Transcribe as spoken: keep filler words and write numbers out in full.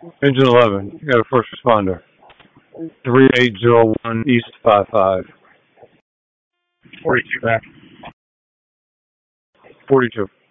Engine eleven, you got a first responder. three eight zero one East five five. forty-two back. forty-two.